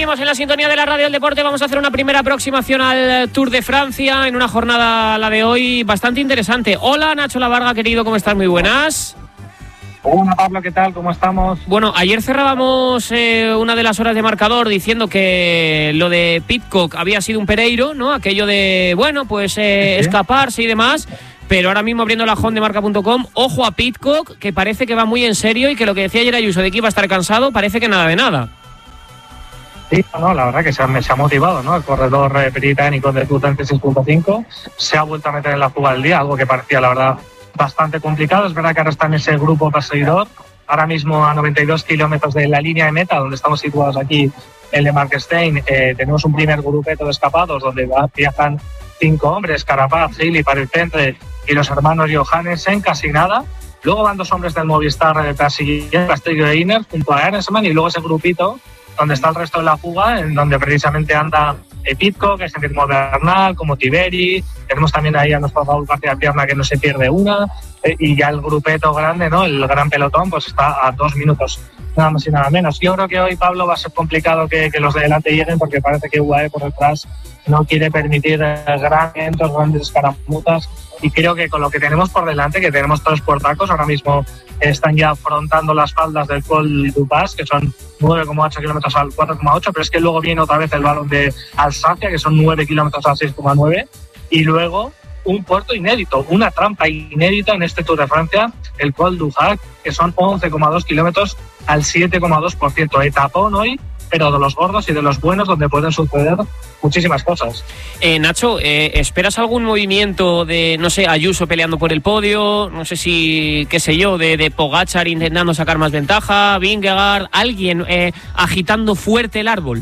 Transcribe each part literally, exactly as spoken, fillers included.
seguimos en la sintonía de la Radio del Deporte. Vamos a hacer una primera aproximación al Tour de Francia en una jornada, la de hoy, bastante interesante. Hola, Nacho Lavarga, querido, ¿cómo estás? Muy buenas. Hola, Pablo, ¿qué tal? ¿Cómo estamos? Bueno, ayer cerrábamos eh, una de las horas de marcador diciendo que lo de Pidcock había sido un pereiro, ¿no? Aquello de, bueno, pues eh, ¿Sí? escaparse y demás. Pero ahora mismo abriendo la home de marca punto com, ojo a Pidcock, que parece que va muy en serio y que lo que decía ayer Ayuso de que iba a estar cansado, parece que nada de nada. Sí, no, la verdad que se ha, se ha motivado, ¿no? El corredor eh, británico de Q treinta y seis punto cinco se ha vuelto a meter en la fuga del día, algo que parecía, la verdad, bastante complicado. Es verdad que ahora está en ese grupo perseguidor, ahora mismo a noventa y dos kilómetros de la línea de meta, donde estamos situados aquí en Le Marquestein. Eh, tenemos un primer grupeto de escapados donde viajan cinco hombres, Carapaz, Hilly, Paris Centre y los hermanos Johannesen, casi nada. Luego van dos hombres del Movistar eh, persiguiendo Castillo de Iner junto a Ernstman, y luego ese grupito donde está el resto de la fuga, en donde precisamente anda eh, Pidcock, que es el mismo Bernal, como Tiberi. Tenemos también ahí a nuestro Raúl García Pierna, que no se pierde una, eh, y ya el grupeto grande, ¿no? El gran pelotón, pues está a dos minutos, nada más y nada menos. Yo creo que hoy, Pablo, va a ser complicado que, que los de delante lleguen, porque parece que U A E por detrás no quiere permitir eh, grandes, grandes escaramutas, y creo que con lo que tenemos por delante, que tenemos tres puertacos, ahora mismo están ya afrontando las faldas del Col du Pas, que son nueve coma ocho kilómetros al cuatro coma ocho, pero es que luego viene otra vez el balón de Alsacia, que son nueve kilómetros al seis coma nueve, y luego un puerto inédito, una trampa inédita en este Tour de Francia, el Col du Hac, que son once coma dos kilómetros al siete coma dos por ciento. Etapón hoy, pero de los gordos y de los buenos, donde pueden suceder muchísimas cosas. Eh, Nacho, eh, ¿esperas algún movimiento de, no sé, Ayuso peleando por el podio? No sé si, qué sé yo, de, de Pogačar intentando sacar más ventaja, Vingegaard, alguien eh, agitando fuerte el árbol.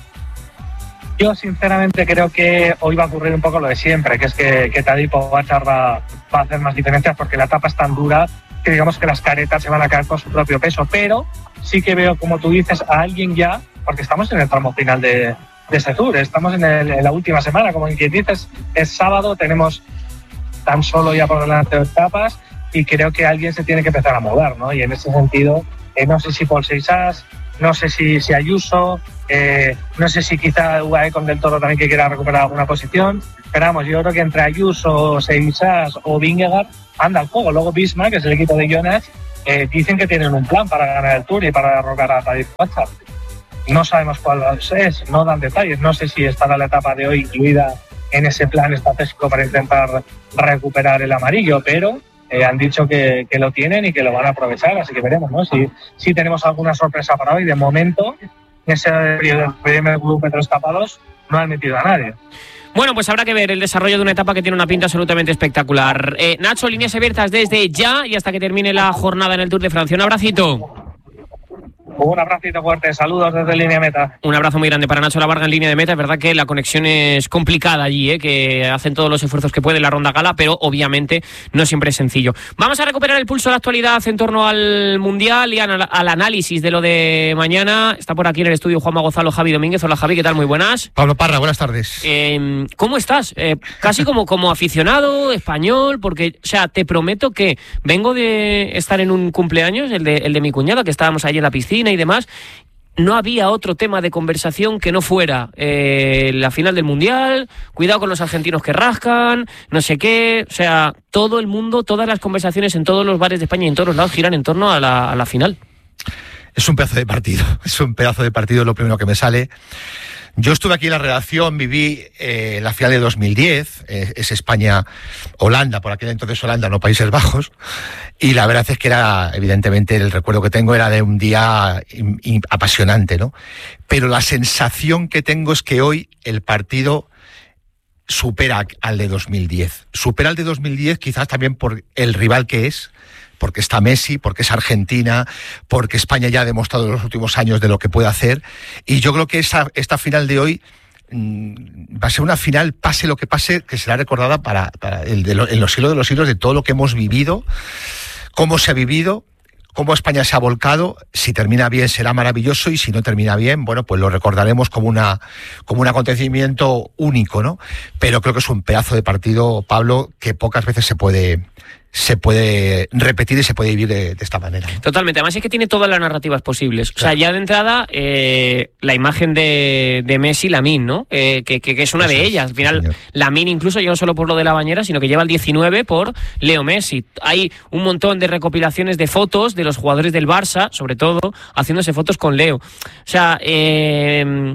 Yo sinceramente creo que hoy va a ocurrir un poco lo de siempre, que es que, que Tadej Pogačar va, va a hacer más diferencias, porque la etapa es tan dura que digamos que las caretas se van a caer por su propio peso, pero sí que veo, como tú dices, a alguien ya, porque estamos en el tramo final de, de este Tour, estamos en, el, en la última semana, como quien dices, es sábado, tenemos tan solo ya por delante de etapas, y creo que alguien se tiene que empezar a mover, ¿no? Y en ese sentido, eh, no sé si Paul Seixas, no sé si, si Ayuso, eh, no sé si quizá U A E con Del Toro también que quiera recuperar alguna posición, pero vamos, yo creo que entre Ayuso, Seixas o Vingegaard anda el juego. Luego Visma, que es el equipo de Jonas, eh, dicen que tienen un plan para ganar el Tour y para derrocar a Tadej Pogačar. No sabemos cuál es, no dan detalles, no sé si estará la etapa de hoy incluida en ese plan estratégico para intentar recuperar el amarillo, pero eh, han dicho que, que lo tienen y que lo van a aprovechar, así que veremos, ¿no? Si, si tenemos alguna sorpresa para hoy. De momento, en ese primer grupo de escapados no han metido a nadie. Bueno, pues habrá que ver el desarrollo de una etapa que tiene una pinta absolutamente espectacular. Eh, Nacho, líneas abiertas desde ya y hasta que termine la jornada en el Tour de Francia. Un abracito. Un abracito fuerte, saludos desde Línea Meta. Un abrazo muy grande para Nacho Lavarga en Línea de Meta. Es verdad que la conexión es complicada allí, ¿eh? Que hacen todos los esfuerzos que pueden la Ronda Gala, pero obviamente no siempre es sencillo. Vamos a recuperar el pulso de la actualidad en torno al Mundial y al, al análisis de lo de mañana. Está por aquí en el estudio Juanma Gonzalo, Javi Domínguez. Hola, Javi, ¿qué tal? Muy buenas. Pablo Parra, buenas tardes. Eh, ¿Cómo estás? Eh, casi como, como aficionado español, porque, o sea, te prometo que vengo de estar en un cumpleaños, el de, el de mi cuñada, que estábamos ahí en la piscina y demás. No había otro tema de conversación que no fuera eh, la final del Mundial, cuidado con los argentinos que rascan, no sé qué, o sea, todo el mundo, todas las conversaciones en todos los bares de España y en todos los lados giran en torno a la, a la final. Es un pedazo de partido, es un pedazo de partido, lo primero que me sale. Yo estuve aquí en la redacción, viví eh, la final de dos mil diez, eh, es España-Holanda, por aquel entonces Holanda, no Países Bajos, y la verdad es que era, evidentemente, el recuerdo que tengo era de un día in, in, apasionante, ¿no? Pero la sensación que tengo es que hoy el partido supera al de dos mil diez. Supera al de dos mil diez quizás también por el rival que es, porque está Messi, porque es Argentina, porque España ya ha demostrado en los últimos años de lo que puede hacer, y yo creo que esa, esta final de hoy mmm, va a ser una final, pase lo que pase, que será recordada para, para el de lo, en los siglos de los siglos, de todo lo que hemos vivido, cómo se ha vivido, cómo España se ha volcado. Si termina bien será maravilloso, y si no termina bien, bueno, pues lo recordaremos como una como un acontecimiento único, ¿no? Pero creo que es un pedazo de partido, Pablo, que pocas veces se puede se puede repetir y se puede vivir de, de esta manera, ¿no? Totalmente, además es que tiene todas las narrativas posibles. Claro. O sea, ya de entrada, eh, la imagen de, de Messi, Lamine, ¿no? Eh, que, que, que es una Eso de ellas. Al final, señor. Lamine incluso ya no solo por lo de la bañera, sino que lleva el diecinueve por Leo Messi. Hay un montón de recopilaciones de fotos de los jugadores del Barça, sobre todo, haciéndose fotos con Leo. O sea, eh...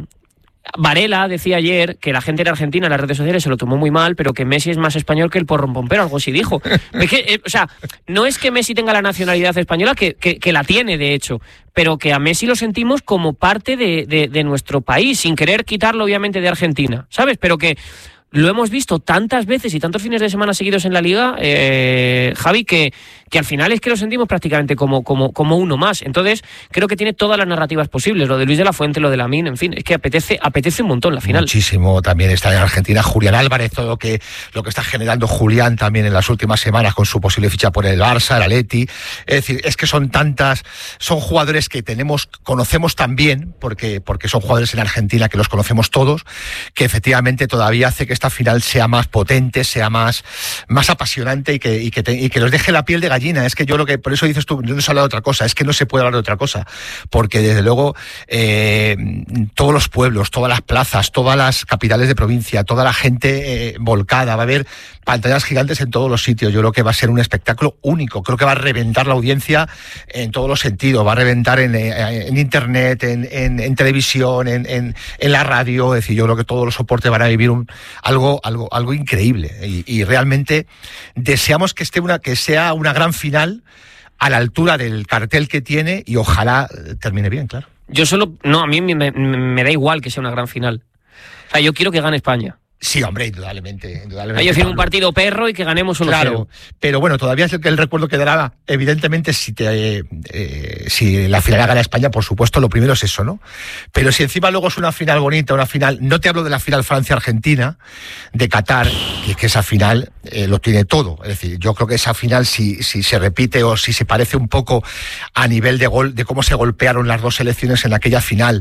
Varela decía ayer que la gente en Argentina en las redes sociales se lo tomó muy mal, pero que Messi es más español que el porrompompero, algo así dijo. Es que, eh, o sea, no es que Messi tenga la nacionalidad española, que, que, que la tiene de hecho, pero que a Messi lo sentimos como parte de, de, de nuestro país, sin querer quitarlo obviamente de Argentina, ¿sabes? Pero que lo hemos visto tantas veces y tantos fines de semana seguidos en la Liga, eh, Javi, que, que al final es que lo sentimos prácticamente como, como, como uno más. Entonces, creo que tiene todas las narrativas posibles. Lo de Luis de la Fuente, lo de Lamine, en fin, es que apetece, apetece un montón la final. Muchísimo. También está en Argentina Julián Álvarez, todo lo que, lo que está generando Julián también en las últimas semanas con su posible ficha por el Barça, el Atleti. Es decir, es que son tantas, son jugadores que tenemos, conocemos tan bien, porque, porque son jugadores en Argentina que los conocemos todos, que efectivamente todavía hace que esta final sea más potente, sea más, más apasionante y que, y, que te, y que nos deje la piel de gallina. Es que yo lo que, por eso dices tú, no se habla de otra cosa, es que no se puede hablar de otra cosa, porque desde luego eh, todos los pueblos, todas las plazas, todas las capitales de provincia, toda la gente eh, volcada, va a haber pantallas gigantes en todos los sitios. Yo creo que va a ser un espectáculo único, creo que va a reventar la audiencia en todos los sentidos, va a reventar en, en internet, en, en, en televisión, en, en, en la radio. Es decir, yo creo que todos los soportes van a vivir un algo algo algo increíble y, y realmente deseamos que esté una que sea una gran final a la altura del cartel que tiene y ojalá termine bien, claro. Yo solo no, a mí me, me, me da igual que sea una gran final. O sea, yo quiero que gane España. Sí, hombre, indudablemente. indudablemente Hay que hacer un partido perro y que ganemos uno cero. Claro, pero bueno, todavía es el que el recuerdo quedará, evidentemente, si te, eh, si la final gana España, por supuesto, lo primero es eso, ¿no? Pero si encima luego es una final bonita, una final, no te hablo de la final Francia-Argentina, de Qatar, que, que esa final eh, lo tiene todo. Es decir, yo creo que esa final, si, si se repite o si se parece un poco a nivel de gol, de cómo se golpearon las dos selecciones en aquella final,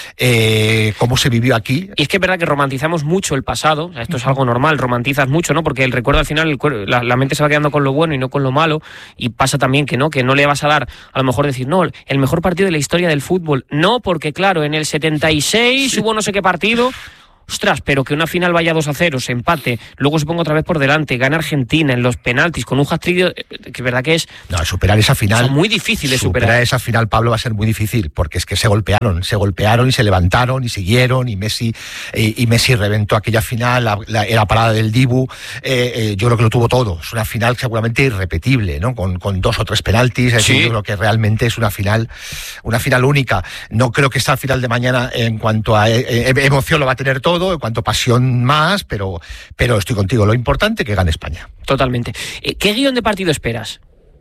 eh, cómo se vivió aquí. Y es que es verdad que romantizamos mucho el pasado. O sea, esto es algo normal, romantizas mucho, ¿no? Porque el recuerdo al final, el, la, la mente se va quedando con lo bueno y no con lo malo, y pasa también que no, que no le vas a dar, a lo mejor decir, no, el mejor partido de la historia del fútbol. No, porque claro, en el setenta y seis sí. hubo no sé qué partido. Ostras, pero que una final vaya dos a cero, se empate, luego se ponga otra vez por delante, gana Argentina en los penaltis con un hat-trick, que es verdad que es... No, superar esa final... Es muy difícil de superar. Superar esa final, Pablo, va a ser muy difícil, porque es que se golpearon, se golpearon y se levantaron y siguieron, y Messi y, y Messi reventó aquella final, la, la, la parada del Dibu, eh, eh, yo creo que lo tuvo todo. Es una final seguramente irrepetible, ¿no? Con, con dos o tres penaltis, es decir, sí. Yo creo que realmente es una final, una final única. No creo que esta final de mañana, en cuanto a eh, emoción, lo va a tener todo, en cuanto a pasión más, pero, pero estoy contigo. Lo importante es que gane España. Totalmente. ¿Qué guión de partido esperas?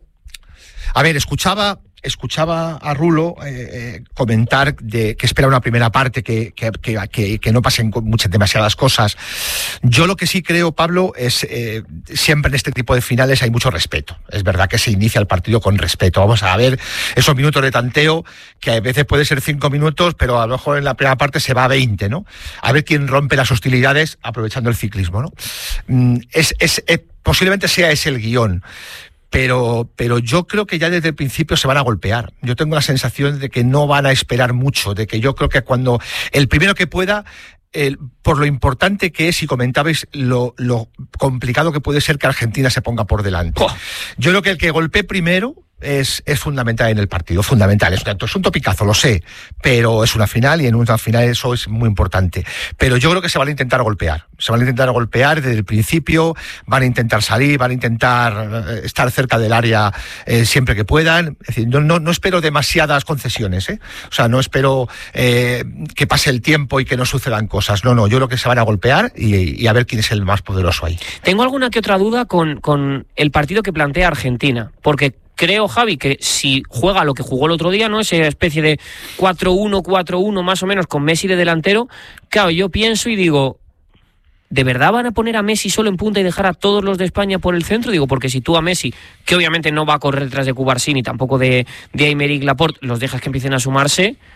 A ver, escuchaba... Escuchaba a Rulo eh, eh, comentar de que espera una primera parte, que, que, que, que no pasen muchas, demasiadas cosas. Yo lo que sí creo, Pablo, es eh, siempre en este tipo de finales hay mucho respeto. Es verdad que se inicia el partido con respeto. Vamos a ver esos minutos de tanteo, que a veces puede ser cinco minutos, pero a lo mejor en la primera parte se va a veinte, ¿no? A ver quién rompe las hostilidades aprovechando el ciclismo, ¿no? Es, es, es, posiblemente sea ese el guión. Pero, pero yo creo que ya desde el principio se van a golpear. Yo tengo la sensación de que no van a esperar mucho, de que yo creo que cuando el primero que pueda, el, por lo importante que es, y comentabais lo, lo complicado que puede ser que Argentina se ponga por delante. Oh. Yo creo que el que golpee primero es, es fundamental en el partido, fundamental. Es, es un topicazo, lo sé, pero es una final y en una final eso es muy importante. Pero yo creo que se van a intentar golpear. Se van a intentar golpear desde el principio, van a intentar salir, van a intentar estar cerca del área eh, siempre que puedan. Es decir, no, no, no espero demasiadas concesiones, ¿eh? O sea, no espero eh, que pase el tiempo y que no sucedan cosas. No, no, yo creo que se van a golpear y, y a ver quién es el más poderoso ahí. Tengo alguna que otra duda con, con el partido que plantea Argentina, porque creo, Javi, que si juega lo que jugó el otro día, ¿no? Esa especie de cuatro uno, cuatro uno más o menos con Messi de delantero, claro, yo pienso y digo, ¿de verdad van a poner a Messi solo en punta y dejar a todos los de España por el centro? Digo, porque si tú a Messi, que obviamente no va a correr detrás de Cubarsí ni tampoco de, de Aymeric Laporte, los dejas que empiecen a sumarse,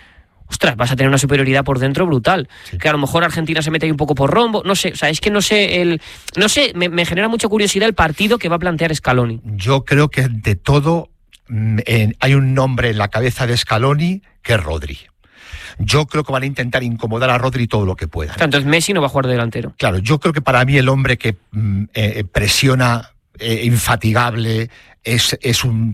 ostras, vas a tener una superioridad por dentro brutal. Sí. Que a lo mejor Argentina se mete ahí un poco por rombo, no sé, o sea, es que no sé, el no sé, me, me genera mucha curiosidad el partido que va a plantear Scaloni. Yo creo que de todo eh, hay un nombre en la cabeza de Scaloni que es Rodri. Yo creo que van a intentar incomodar a Rodri todo lo que puedan. Entonces Messi no va a jugar de delantero. Claro, yo creo que para mí el hombre que mm, eh, presiona eh, infatigable, es, es un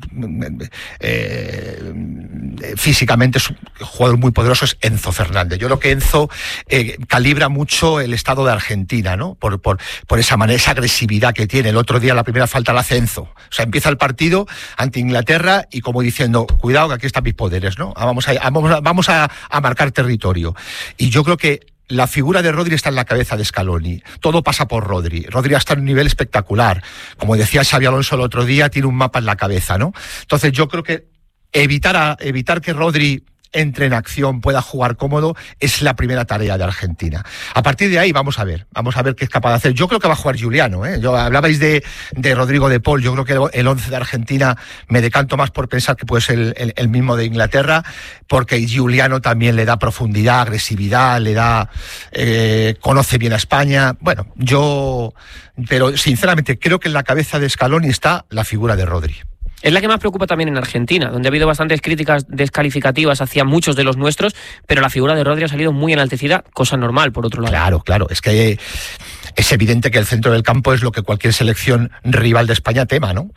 eh, físicamente es un jugador muy poderoso, es Enzo Fernández. Yo creo que Enzo eh, calibra mucho el estado de Argentina, ¿no? Por, por, por esa manera, esa agresividad que tiene. El otro día la primera falta la hace Enzo. O sea, empieza el partido ante Inglaterra y como diciendo, cuidado que aquí están mis poderes, ¿no? Vamos a, vamos a, vamos a, a marcar territorio. Y yo creo que la figura de Rodri está en la cabeza de Scaloni. Todo pasa por Rodri. Rodri está en un nivel espectacular. Como decía Xabi Alonso el otro día, tiene un mapa en la cabeza, ¿no? Entonces yo creo que evitar, a, evitar que Rodri entre en acción, pueda jugar cómodo, es la primera tarea de Argentina. A partir de ahí vamos a ver, vamos a ver qué es capaz de hacer. Yo creo que va a jugar Giuliano, ¿eh? Yo, hablabais de, de Rodrigo de Paul, yo creo que el once de Argentina me decanto más por pensar que puede ser el, el, el mismo de Inglaterra, porque Giuliano también le da profundidad, agresividad, le da, eh, conoce bien a España. Bueno, yo, pero sinceramente creo que en la cabeza de Scaloni está la figura de Rodri. Es la que más preocupa también en Argentina, donde ha habido bastantes críticas descalificativas hacia muchos de los nuestros, pero la figura de Rodri ha salido muy enaltecida, cosa normal, por otro lado. Claro, claro, es que es evidente que el centro del campo es lo que cualquier selección rival de España tema, ¿no?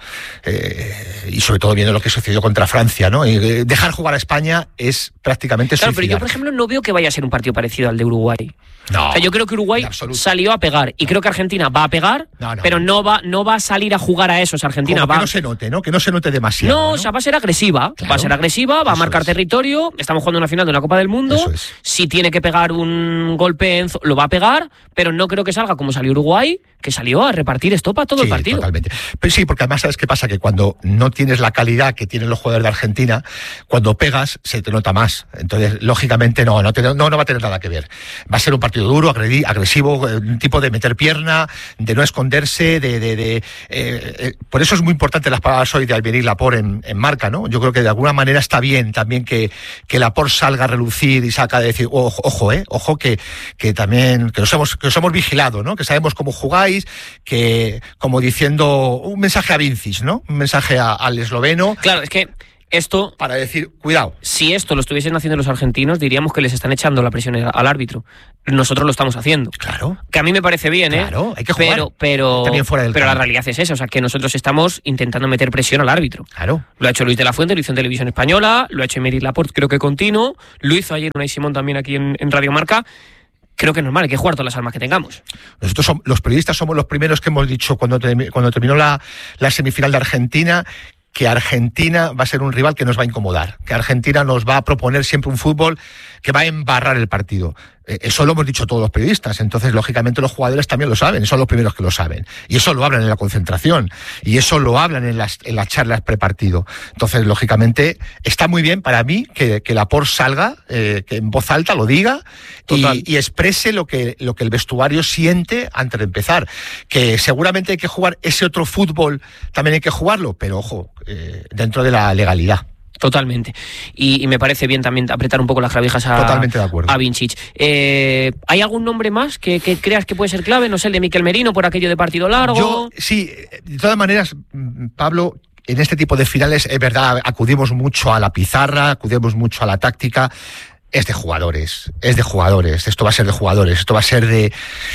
Eh, y sobre todo viendo lo que sucedió contra Francia, ¿no? Y dejar jugar a España es prácticamente claro, suicidar. Pero yo, por ejemplo, no veo que vaya a ser un partido parecido al de Uruguay. No, o sea, yo creo que Uruguay salió a pegar y no. creo que Argentina va a pegar, no, no, pero no va, no va a salir a jugar a eso. O sea, Argentina Como va. Que no se note, ¿no? Que no se note demasiado. No, ¿no? o sea, va a ser agresiva. Claro. Va a ser agresiva, va a marcar es. territorio. Estamos jugando una final de una Copa del Mundo. Eso es. Si tiene que pegar un golpe, lo va a pegar, pero no creo que salga como salió Uruguay, que salió a repartir estopa todo sí, el partido. Totalmente. Pero sí, porque además, ¿sabes qué pasa? Que cuando no tienes la calidad que tienen los jugadores de Argentina, cuando pegas, se te nota más. Entonces, lógicamente, no, no, te, no, no va a tener nada que ver. Va a ser un partido duro, agredir, agresivo, un tipo de meter pierna, de no esconderse, de... de, de eh, eh, por eso es muy importante las palabras hoy de Alberic Laporte en, en marca, ¿no? Yo creo que de alguna manera está bien también que, que Laporte salga a relucir y saca de decir, ojo, ojo, eh, ojo que, que también, que nos hemos, que nos hemos vigilado, ¿no? Que sabemos cómo jugáis, que, como diciendo, un mensaje a Vinicius, ¿no? Un mensaje a, al esloveno. Claro, es que esto, para decir, cuidado. Si esto lo estuviesen haciendo los argentinos, diríamos que les están echando la presión al árbitro. Nosotros lo estamos haciendo. Claro. Que a mí me parece bien, ¿eh? Claro, hay que jugar. Pero, pero, también fuera del pero campo. La realidad es esa, o sea, que nosotros estamos intentando meter presión al árbitro. Claro. Lo ha hecho Luis de la Fuente, lo hizo en Televisión Española, lo ha hecho Alberic Laporte, creo que continuo, lo hizo ayer Unai Simón también aquí en, en Radio Marca. Creo que es normal, hay que jugar todas las armas que tengamos. Nosotros somos, los periodistas somos los primeros que hemos dicho cuando, te, cuando terminó la, la semifinal de Argentina, que Argentina va a ser un rival que nos va a incomodar, que Argentina nos va a proponer siempre un fútbol que va a embarrar el partido. Eso lo hemos dicho todos los periodistas, entonces lógicamente los jugadores también lo saben, son los primeros que lo saben, y eso lo hablan en la concentración, y eso lo hablan en las, en las charlas prepartido. Entonces lógicamente está muy bien para mí que, que Laporte salga, eh, que en voz alta lo diga y, y exprese lo que, lo que el vestuario siente antes de empezar, que seguramente hay que jugar ese otro fútbol, también hay que jugarlo, pero ojo, eh, dentro de la legalidad. Totalmente. Y, y me parece bien también apretar un poco las clavijas a, Totalmente de acuerdo. a Vinicius. Eh, ¿Hay algún nombre más que, que creas que puede ser clave? No sé, el de Mikel Merino por aquello de partido largo. Yo, sí, de todas maneras, Pablo, en este tipo de finales, es verdad, acudimos mucho a la pizarra, acudimos mucho a la táctica. Es de jugadores, es de jugadores. Esto va a ser de jugadores, esto va a ser de...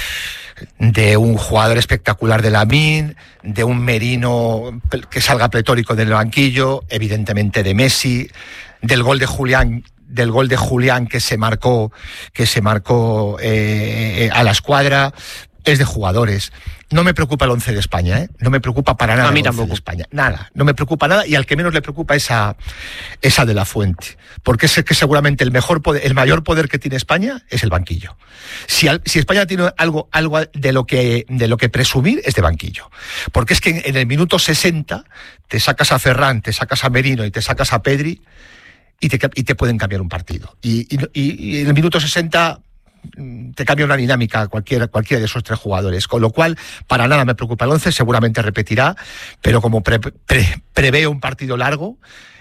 de un jugador espectacular de Lamine, de un Merino que salga pletórico del banquillo, evidentemente de Messi, del gol de Julián, del gol de Julián que se marcó, que se marcó eh, a la escuadra. Es de jugadores. No me preocupa el once de España, ¿eh? No me preocupa para nada. A mí el once tampoco. de España. Nada. No me preocupa nada y al que menos le preocupa es a, es a De la Fuente. Porque es que seguramente el mejor poder, el mayor poder que tiene España es el banquillo. Si, al, si España tiene algo, algo de lo que, de lo que presumir es de banquillo. Porque es que en, en el minuto sesenta te sacas a Ferran, te sacas a Merino y te sacas a Pedri y te, y te pueden cambiar un partido. Y, y, y en el minuto sesenta te cambia una dinámica cualquiera, cualquiera de esos tres jugadores, con lo cual para nada me preocupa el once, seguramente repetirá, pero como pre, pre, preveo un partido largo,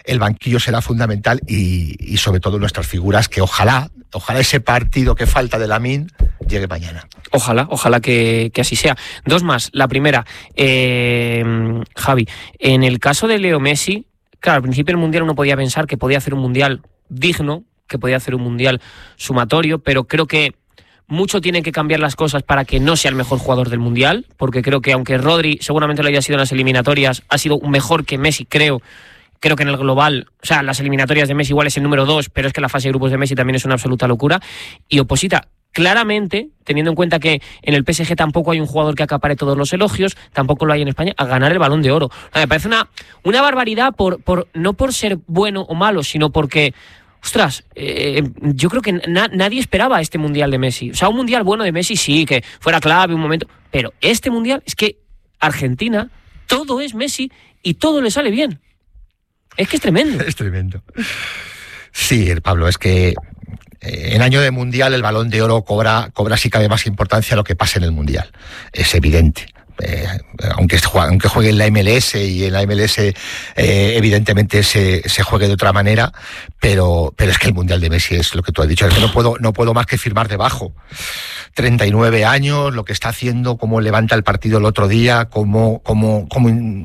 el banquillo será fundamental y, y sobre todo nuestras figuras, que ojalá, ojalá ese partido que falta de Lamine llegue mañana. Ojalá, ojalá que, que así sea. Dos más. La primera, eh, Javi, en el caso de Leo Messi, claro, al principio del Mundial uno podía pensar que podía hacer un Mundial digno, que podía hacer un Mundial sumatorio, pero creo que mucho tienen que cambiar las cosas para que no sea el mejor jugador del Mundial, porque creo que aunque Rodri seguramente lo haya sido en las eliminatorias, ha sido mejor que Messi, creo. Creo que en el global, o sea, las eliminatorias de Messi igual es el número dos, pero es que la fase de grupos de Messi también es una absoluta locura. Y Oposita, claramente, teniendo en cuenta que en el P S G tampoco hay un jugador que acapare todos los elogios, tampoco lo hay en España, a ganar el Balón de Oro. O sea, me parece una, una barbaridad, por, por no por ser bueno o malo, sino porque... Ostras, eh, yo creo que na- nadie esperaba este Mundial de Messi. O sea, un Mundial bueno de Messi sí, que fuera clave un momento. Pero este Mundial es que Argentina, todo es Messi y todo le sale bien. Es que es tremendo. Es tremendo. Sí, Pablo, es que eh, en año de Mundial el Balón de Oro cobra, cobra si cabe más importancia a lo que pase en el Mundial. Es evidente. Eh, aunque, aunque juegue en la M L S y en la M L S eh, evidentemente se, se juegue de otra manera, pero, pero es que el Mundial de Messi es lo que tú has dicho, es que no puedo, no puedo más que firmar debajo. treinta y nueve años, lo que está haciendo, cómo levanta el partido el otro día, cómo, cómo, cómo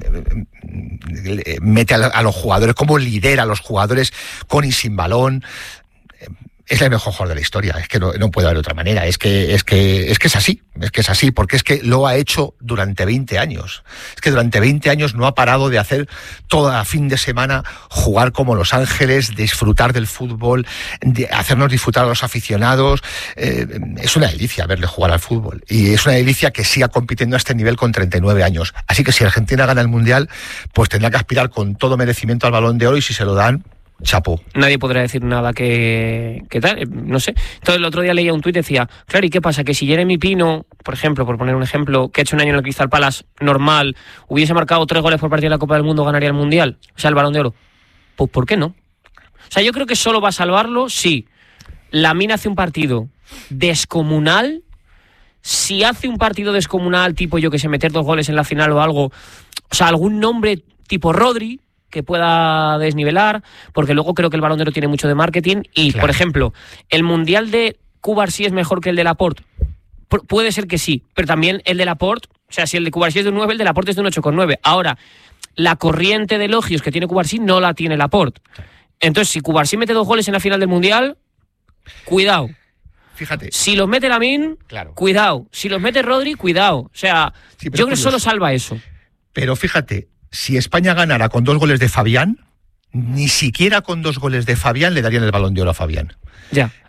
mete a, a los jugadores, cómo lidera a los jugadores con y sin balón. Es el mejor jugador de la historia, es que no, no puede haber otra manera, es que, es que, es que es así, es que es así, porque es que lo ha hecho durante veinte años. Es que durante veinte años no ha parado de hacer toda fin de semana jugar como Los Ángeles, disfrutar del fútbol, de hacernos disfrutar a los aficionados. Eh, es una delicia verle jugar al fútbol y es una delicia que siga compitiendo a este nivel con treinta y nueve años. Así que si Argentina gana el Mundial, pues tendrá que aspirar con todo merecimiento al Balón de Oro y si se lo dan, chapó. Nadie podrá decir nada que, que tal, no sé. Entonces el otro día leía un tuit y decía, claro, ¿y qué pasa? Que si Jeremy Pino, por ejemplo, por poner un ejemplo, que ha hecho un año en el Crystal Palace normal, hubiese marcado tres goles por partido en la Copa del Mundo, ganaría el Mundial, o sea, el Balón de Oro. Pues ¿por qué no? O sea, yo creo que solo va a salvarlo si Lamine hace un partido descomunal, si hace un partido descomunal, tipo yo que sé, meter dos goles en la final o algo, o sea, algún nombre tipo Rodri, que pueda desnivelar, porque luego creo que el Balón de Oro tiene mucho de marketing y, claro. Por ejemplo, el Mundial de Cubarsí es mejor que el de Laporte. P- puede ser que sí, pero también el de Laporte, o sea, si el de Cubarsí es de un nueve, el de Laporte es de un ocho coma nueve. Ahora, la corriente de elogios que tiene Cubarsí no la tiene Laporte. Entonces, si Cubarsí mete dos goles en la final del Mundial, cuidado. Fíjate. Si los mete Lamine, claro. Cuidado. Si los mete Rodri, cuidado. O sea, sí, yo creo que solo salva eso. Pero fíjate, si España ganara con dos goles de Fabián, ni siquiera con dos goles de Fabián le darían el Balón de Oro a Fabián. Ya.